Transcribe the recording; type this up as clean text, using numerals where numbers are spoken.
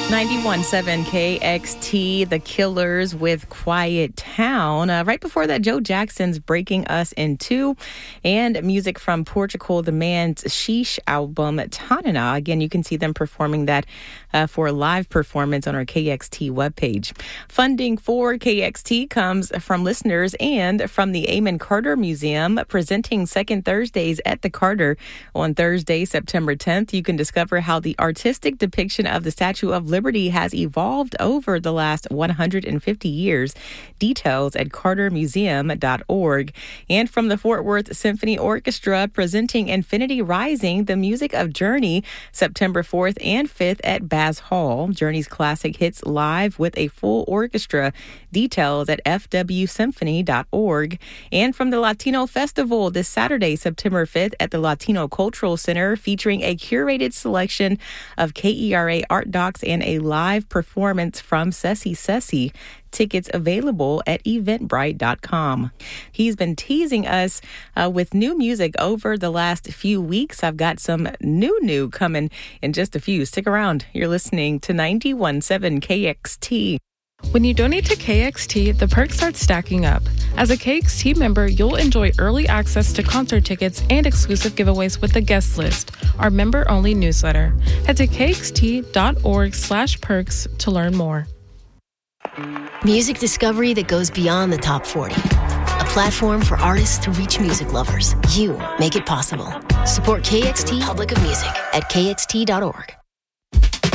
91.7 KXT, The Killers with Quiet Town. Right before that, Joe Jackson's Breaking Us in Two, and music from Portugal, the Man's Sheesh album, Tanana. Again, you can see them performing that for a live performance on our KXT webpage. Funding for KXT comes from listeners and from the Amon Carter Museum, presenting Second Thursdays at the Carter on Thursday, September 10th. You can discover how the artistic depiction of the Statue of Liberty has evolved over the last 150 years. Details at cartermuseum.org. And from the Fort Worth Symphony Orchestra, presenting Infinity Rising, the music of Journey, September 4th and 5th at Bass Hall. Journey's classic hits live with a full orchestra. Details at fwsymphony.org. And from the Latino Festival this Saturday, September 5th at the Latino Cultural Center, featuring a curated selection of KERA art docs and a live performance from Ceci Ceci. Tickets available at eventbrite.com. He's been teasing us with new music over the last few weeks. I've got some new coming in just a few. Stick around. You're listening to 91.7 KXT. When you donate to KXT, the perks start stacking up. As a KXT member, you'll enjoy early access to concert tickets and exclusive giveaways with the guest list, our member-only newsletter. Head to kxt.org/perks to learn more. Music discovery that goes beyond the top 40. A platform for artists to reach music lovers. You make it possible. Support KXT Public of Music at kxt.org.